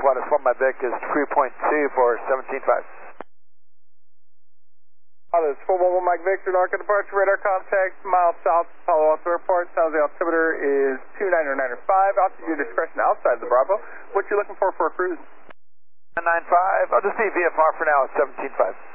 Waters 1 Mike Vic is 3.2 for 17.5. This is 411 Mike Victor, Narco departure, radar contact, miles south, Palo Alto Airport. Sounds the altimeter is 29095, altitude discretion outside the Bravo. What you looking for a cruise? 995, I'll just see VFR for now at 17.5.